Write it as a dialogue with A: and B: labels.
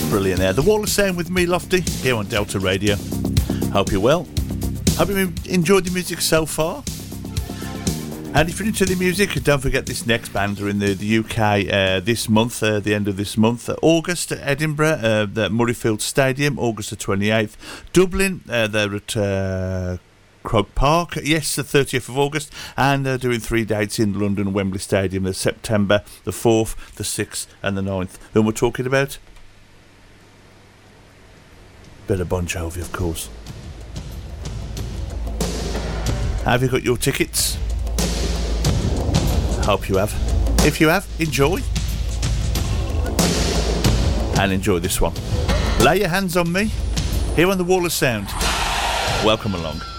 A: Brilliant there. The Wall of Sound with me, Lofty, here on Delta Radio. Hope you're well. Hope you've enjoyed the music so far. And if you're into the music, don't forget this next band are in the UK this month, the end of this month. August at Edinburgh, the Murrayfield Stadium, August the 28th. Dublin, they're at Croke Park, yes, the 30th of August. And they're doing 3 dates in London, Wembley Stadium, the September the 4th, the 6th and the 9th. Who we're talking about? Bit of Bon Jovi, of course. Have you got your tickets? Hope you have. If you have, enjoy. And enjoy this one. Lay your hands on me. Here on the Wall of Sound. Welcome along.